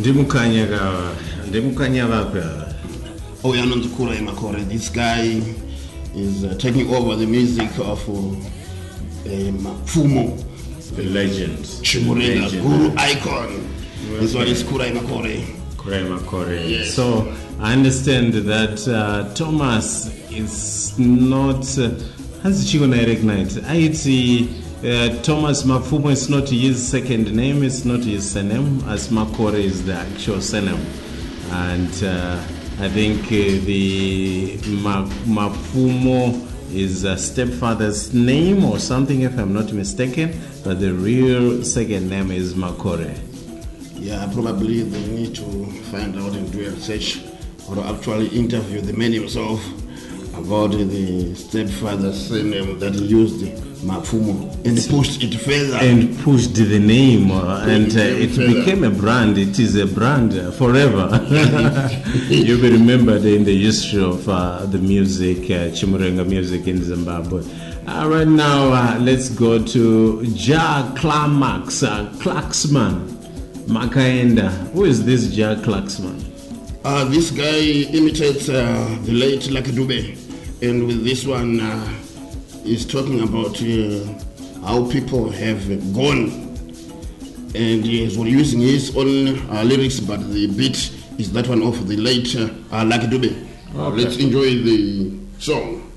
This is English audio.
Oh, Yanonzukura Makore. This guy is taking over the music of Mapfumo, the legend, Chimurenga, Guru icon. This one is Kurai Makore. Kurai Makore. Yes. So I understand that Thomas is not. Has she gonna recognize? Thomas Mapfumo is not his second name. It's not his surname. As Makore is the actual surname, and I think the Mapfumo is a stepfather's name or something, if I'm not mistaken. But the real second name is Makore. Yeah, probably they need to find out and do a research or actually interview the man himself about the stepfather's name that he used, Mapfumo, and pushed it further. And pushed the name, it became a brand. It is a brand forever. You'll be remembered in the history of the music, Chimurenga music in Zimbabwe. Right now, let's go to Klaxman Makaenda. Who is this Klaxman? This guy imitates the late Lucky Dube, and with this one, he's talking about how people have gone, and he's using his own lyrics, but the beat is that one of the late Lucky Dube. Okay. Let's enjoy the song.